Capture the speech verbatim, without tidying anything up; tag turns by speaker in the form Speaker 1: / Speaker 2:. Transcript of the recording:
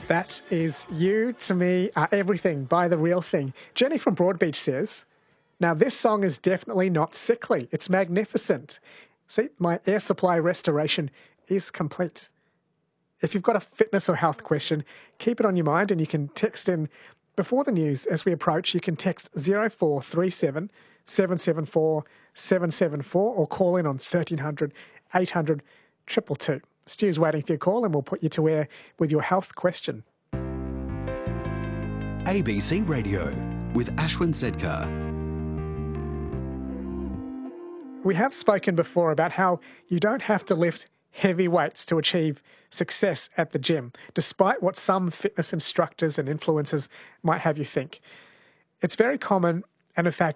Speaker 1: That is You to Me Are Everything by The Real Thing. Jenny from Broadbeach says, now this song is definitely not sickly. It's magnificent. See, my air supply restoration is complete. If you've got a fitness or health question, keep it on your mind and you can text in before the news as we approach. You can text zero four three seven, seven seven four, seven seven four or call in on thirteen hundred, eight hundred, two two two. Stu's waiting for your call and we'll put you to air with your health question.
Speaker 2: A B C Radio with Ashwin Sedkar.
Speaker 1: We have spoken before about how you don't have to lift heavy weights to achieve success at the gym, despite what some fitness instructors and influencers might have you think. It's very common, and in fact